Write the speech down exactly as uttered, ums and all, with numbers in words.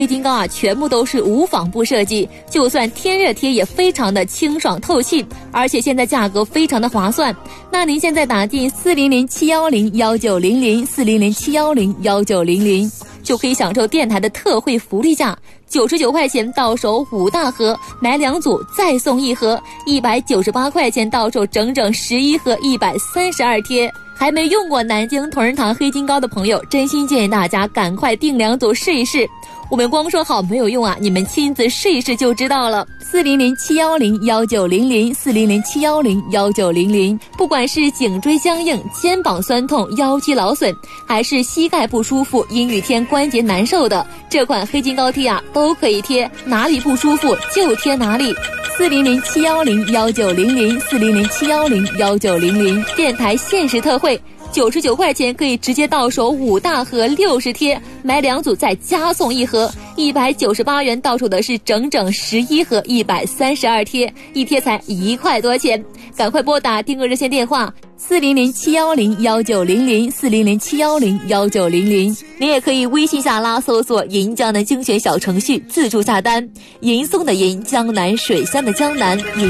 黑金膏啊，全部都是无纺布设计，就算天热贴也非常的清爽透气，而且现在价格非常的划算。那您现在打进四零零七幺零幺九零零四零零七幺零幺九零零，就可以享受电台的特惠福利价，九十九块钱到手五大盒，买两组再送一盒，一百九十八块钱到手整整十一盒，一百三十二贴。还没用过南京同仁堂黑金膏的朋友，真心建议大家赶快订两组试一试。我们光说好没有用啊，你们亲自试一试就知道了。四零零七幺零幺九零零四零零七幺零幺九零零，不管是颈椎僵硬、肩膀酸痛、腰肌劳损，还是膝盖不舒服、阴雨天关节难受的，这款黑金膏贴啊都可以贴，哪里不舒服就贴哪里。四零零七幺零幺九零零四零零七幺零幺九零零，电台限时特惠。九十九块钱可以直接到手五大盒六十贴，买两组再加送一盒，一百九十八元到手的是整整十一盒，一百三十二贴，一贴才一块多钱。赶快拨打订购热线电话四零零七幺零幺九零零四零零七幺零幺九零零，您也可以微信下拉搜索银江南精选小程序自助下单，银松的银，江南水乡的江南银。